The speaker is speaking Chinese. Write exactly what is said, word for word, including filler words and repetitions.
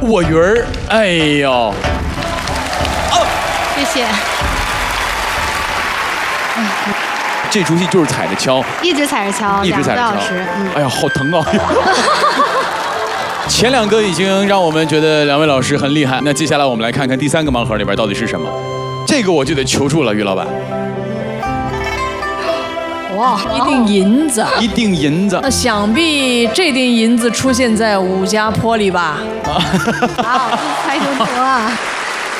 我鱼儿，哎呦，哦， 谢谢。 这出戏就是踩着敲， 一直踩着敲， 一直踩着敲。嗯，哎呀，好疼啊！前两个已经让我们觉得两位老师很厉害，那接下来我们来看看第三个盲盒里边到底是什么。这个我就得求助了，于老板。 哇，一锭银子， 一锭银子。 那想必这锭银子出现在武家坡里吧？ 啊，猜就多啊！